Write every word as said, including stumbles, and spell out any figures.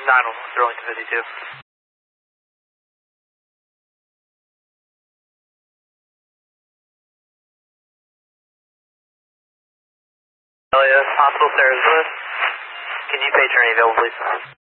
nine one one, Burlington fifty-two. Elliot, Hospital Sarasota. Can you patron available, please?